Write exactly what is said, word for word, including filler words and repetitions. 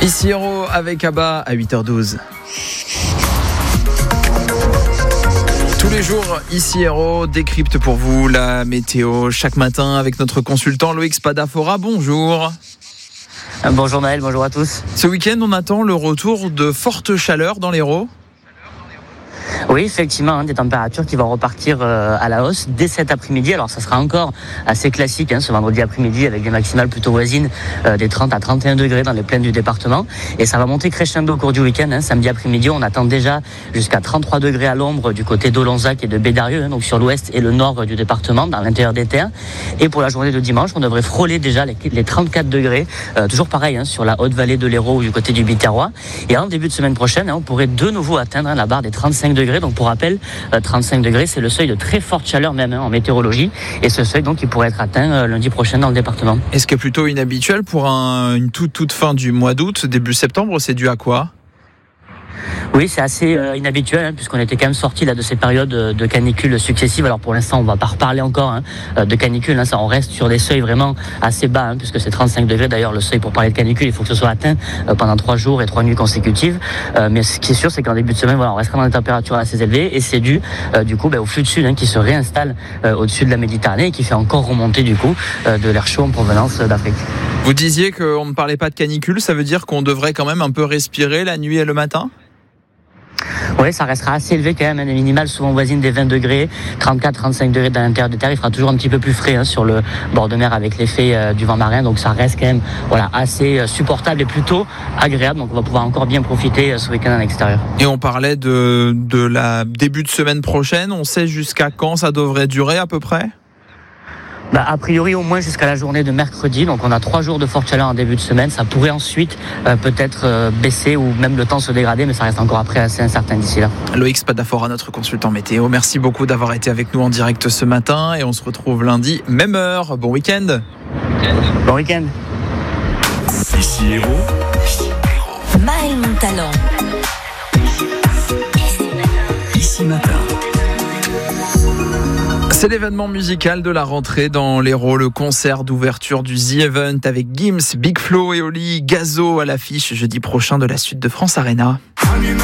Ici Héros avec Abba à huit heures douze. Tous les jours, Ici Héros décrypte pour vous la météo chaque matin avec notre consultant Loïc Spadafora. Bonjour. Bonjour Maël, bonjour à tous. Ce week-end, on attend le retour de fortes chaleurs dans l'Hérault. Oui, effectivement, hein, des températures qui vont repartir euh, à la hausse dès cet après-midi. Alors, ça sera encore assez classique hein, ce vendredi après-midi avec des maximales plutôt voisines euh, des trente à trente et un degrés dans les plaines du département. Et ça va monter crescendo au cours du week-end. Hein. Samedi après-midi, on attend déjà jusqu'à trente-trois degrés à l'ombre du côté d'Olonzac et de Bédarieux, hein, donc sur l'ouest et le nord du département, dans l'intérieur des terres. Et pour la journée de dimanche, on devrait frôler déjà les, les trente-quatre degrés. Euh, toujours pareil hein, sur la haute vallée de l'Hérault ou du côté du Biterrois. Et en début de semaine prochaine, hein, on pourrait de nouveau atteindre hein, la barre des trente-cinq degrés. Donc pour rappel, euh, trente-cinq degrés, c'est le seuil de très forte chaleur même hein, en météorologie. Et ce seuil, donc, il pourrait être atteint euh, lundi prochain dans le département. Et ce qui est plutôt inhabituel pour un, une toute, toute fin du mois d'août, début septembre, c'est dû à quoi ? Oui, c'est assez euh, inhabituel hein, puisqu'on était quand même sorti là de ces périodes de canicule successives. Alors pour l'instant, on va pas reparler encore hein, de canicule. Hein, ça, on reste sur des seuils vraiment assez bas hein, puisque c'est trente-cinq degrés. D'ailleurs, le seuil pour parler de canicule, il faut que ce soit atteint euh, pendant trois jours et trois nuits consécutives. Euh, mais ce qui est sûr, c'est qu'en début de semaine, voilà, on restera dans des températures assez élevées et c'est dû euh, du coup bah, au flux de sud hein, qui se réinstalle euh, au-dessus de la Méditerranée et qui fait encore remonter du coup euh, de l'air chaud en provenance d'Afrique. Vous disiez qu'on ne parlait pas de canicule, ça veut dire qu'on devrait quand même un peu respirer la nuit et le matin ? Oui, ça restera assez élevé quand même, hein, des minimales souvent voisines des vingt degrés, trente-quatre à trente-cinq degrés dans l'intérieur des terres. Il fera toujours un petit peu plus frais hein, sur le bord de mer avec l'effet euh, du vent marin. Donc ça reste quand même voilà, assez euh, supportable et plutôt agréable. Donc on va pouvoir encore bien profiter euh, ce week-end à l'extérieur. Et on parlait de, de la début de semaine prochaine. On sait jusqu'à quand ça devrait durer à peu près ? Bah, a priori au moins jusqu'à la journée de mercredi, donc on a trois jours de forte chaleur en début de semaine. Ça pourrait ensuite euh, peut-être euh, baisser ou même le temps se dégrader, mais ça reste encore après assez incertain d'ici là. Loïc Spadafora, notre consultant météo, merci beaucoup d'avoir été avec nous en direct ce matin et on se retrouve lundi, même heure. Bon week-end. Bon week-end. Ici Héros. Maël Montalon. Ici Matin. C'est l'événement musical de la rentrée dans l'Hérault, le concert d'ouverture du The Event avec Gims, Big Flo et Oli, Gazo à l'affiche jeudi prochain de la Suite de France Arena.